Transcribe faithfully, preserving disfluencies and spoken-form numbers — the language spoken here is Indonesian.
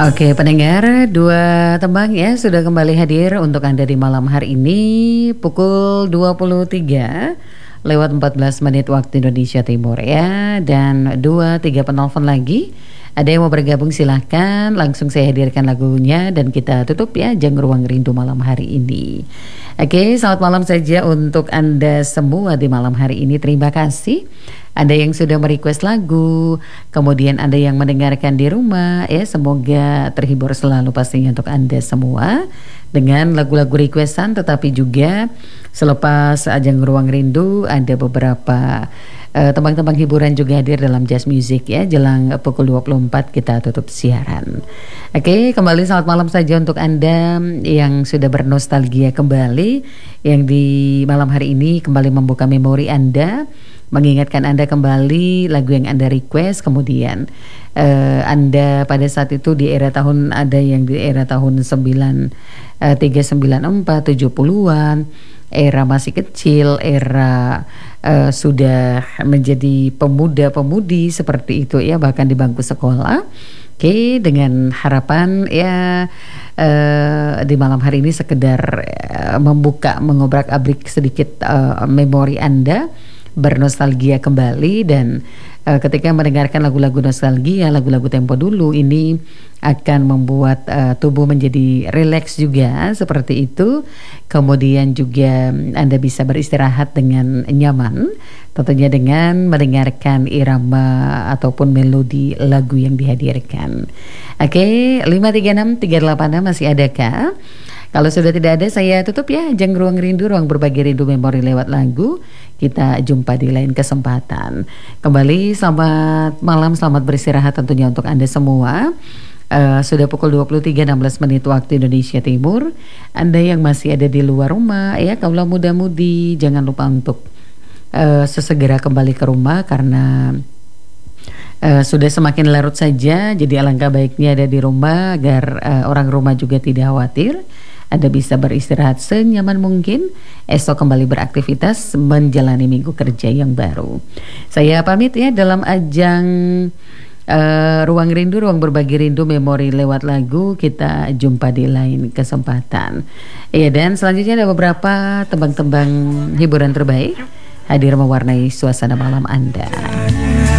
Oke pendengar, dua tembang ya sudah kembali hadir untuk Anda di malam hari ini pukul dua puluh tiga lewat empat belas menit waktu Indonesia Timur ya. Dan dua tiga penelpon lagi. Ada yang mau bergabung silahkan, langsung saya hadirkan lagunya dan kita tutup ya Jang Ruang Rindu malam hari ini. Oke, selamat malam saja untuk Anda semua di malam hari ini. Terima kasih. Ada yang sudah merequest lagu, kemudian ada yang mendengarkan di rumah ya. Semoga terhibur selalu pastinya untuk Anda semua dengan lagu-lagu requestan, tetapi juga selepas Ajang Ruang Rindu ada beberapa uh, tembang-tembang hiburan juga hadir dalam Jazz Music ya. Jelang pukul dua puluh empat kita tutup siaran. Oke, kembali selamat malam saja untuk Anda yang sudah bernostalgia kembali, yang di malam hari ini kembali membuka memori Anda, mengingatkan Anda kembali lagu yang Anda request. Kemudian uh, Anda pada saat itu di era tahun, ada yang di era tahun sembilan tiga sembilan empat tujuh puluhan, era masih kecil, era uh, sudah menjadi pemuda-pemudi seperti itu ya, bahkan di bangku sekolah. Oke, dengan harapan ya uh, di malam hari ini sekedar uh, membuka, mengobrak-abrik sedikit uh, memori Anda, bernostalgia kembali. Dan uh, ketika mendengarkan lagu-lagu nostalgia, lagu-lagu tempo dulu ini akan membuat uh, tubuh menjadi rileks juga seperti itu. Kemudian juga Anda bisa beristirahat dengan nyaman, tentunya dengan mendengarkan irama ataupun melodi lagu yang dihadirkan. Oke, lima tiga enam tiga delapan enam masih adakah? Kalau sudah tidak ada, saya tutup ya Jang Ruang Rindu, ruang berbagi rindu memori lewat lagu. Kita jumpa di lain kesempatan. Kembali selamat malam, selamat beristirahat tentunya untuk Anda semua. Uh, sudah pukul dua puluh tiga enam belas menit waktu Indonesia Timur. Anda yang masih ada di luar rumah ya, kaulah muda-mudi, jangan lupa untuk uh, sesegera kembali ke rumah karena Uh, sudah semakin larut saja. Jadi alangkah baiknya ada di rumah agar uh, orang rumah juga tidak khawatir. Anda bisa beristirahat senyaman mungkin, esok kembali beraktivitas menjalani minggu kerja yang baru. Saya pamit ya dalam ajang uh, Ruang Rindu, ruang berbagi rindu memori lewat lagu. Kita jumpa di lain kesempatan. Ya, dan selanjutnya ada beberapa tembang-tembang hiburan terbaik hadir mewarnai suasana malam Anda.